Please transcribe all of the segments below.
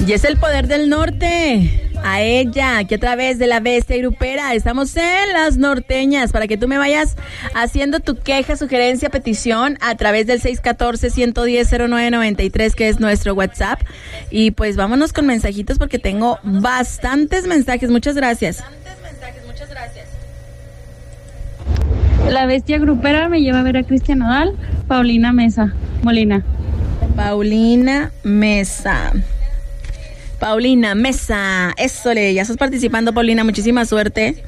Y es el poder del norte. A ella, que a través de la bestia grupera estamos en las norteñas para que tú me vayas haciendo tu queja, sugerencia, petición a través del 614-110-0993, que es nuestro WhatsApp. Y pues vámonos con mensajitos porque tengo bastantes mensajes. Muchas gracias. La bestia grupera me lleva a ver a Cristian Nodal. Paulina Molina. Paulina Mesa, eso ya estás participando, Paulina, muchísima suerte.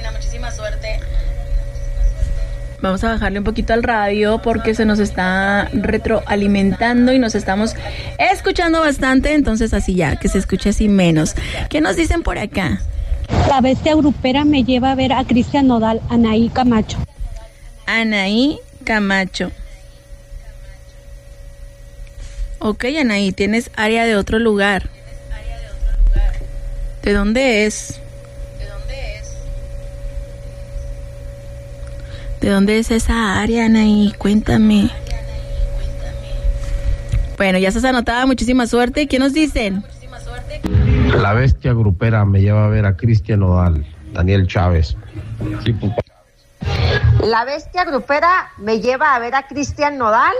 Vamos a bajarle un poquito al radio porque se nos está retroalimentando y nos estamos escuchando bastante, entonces así ya, que se escuche así menos. ¿Qué nos dicen por acá? La bestia grupera me lleva a ver a Cristian Nodal, Anaí Camacho. Ok, Anaí, tienes área de otro lugar. ¿De dónde es? ¿De dónde es esa área, Anaí? Cuéntame. Bueno, ya estás anotada, muchísima suerte. ¿Qué nos dicen? La bestia grupera me lleva a ver a Cristian Nodal, Daniel Chávez. Sí, papá. La bestia grupera me lleva a ver a Cristian Nodal.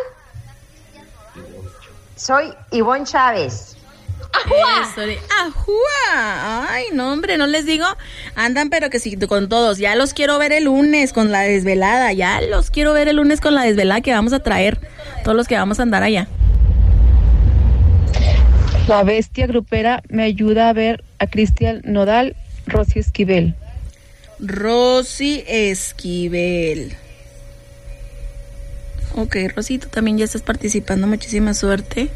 Soy Ivonne Chávez. ¡Ajúa! Ay, no, hombre, no les digo. Andan, pero que sí, con todos. Ya los quiero ver el lunes con la desvelada. Que vamos a traer. Todos los que vamos a andar allá. La bestia grupera me ayuda a ver a Cristian Nodal, Rosy Esquivel. Ok, Rosy, tú también ya estás participando. Muchísima suerte.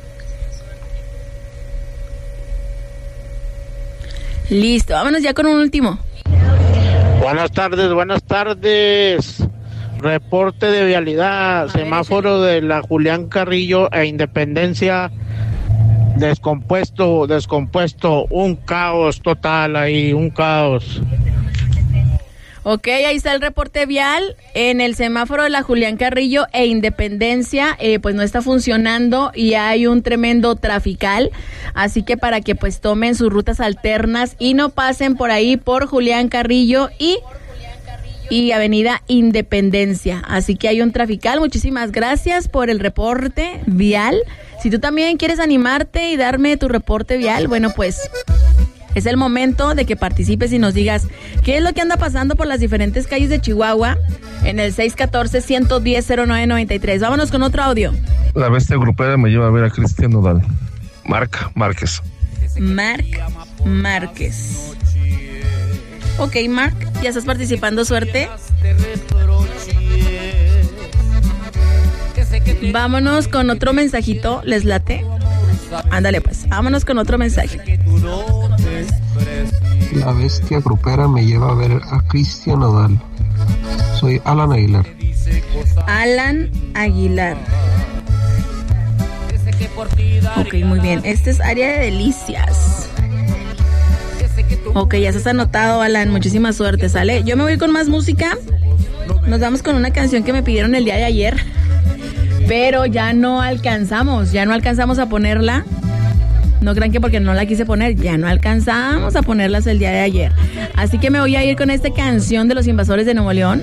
Listo, vámonos ya con un último. Buenas tardes. Reporte de vialidad, semáforo de la Julián Carrillo e Independencia descompuesto, un caos total ahí, un caos. Ok, ahí está el reporte vial en el semáforo de la Julián Carrillo e Independencia, pues no está funcionando y hay un tremendo trafical, así que para que pues tomen sus rutas alternas y no pasen por ahí por Julián Carrillo y Avenida Independencia, así que hay un trafical. Muchísimas gracias por el reporte vial. Si tú también quieres animarte y darme tu reporte vial, bueno, pues es el momento de que participes y nos digas qué es lo que anda pasando por las diferentes calles de Chihuahua en el 614-110-0993. Vámonos con otro audio. La bestia grupera me lleva a ver a Cristian Nodal. Marc Márquez. Ok, Marc, ya estás participando, suerte. Vámonos con otro mensajito, ¿les late? Ándale pues, vámonos con otro mensaje. La bestia grupera me lleva a ver a Cristian Nodal. Soy Alan Aguilar. Ok, muy bien. Este es área de delicias. Ok, ya estás anotado, Alan. Muchísima suerte, ¿sale? Yo me voy con más música. Nos vamos con una canción que me pidieron el día de ayer, pero ya no alcanzamos a ponerla. No crean que porque no la quise poner, ya no alcanzamos a ponerlas el día de ayer. Así que me voy a ir con esta canción de Los Invasores de Nuevo León.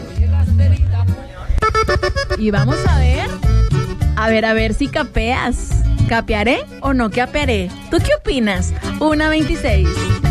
Y vamos a ver si capeas. ¿Capearé o no capearé? ¿Tú qué opinas? 1:26.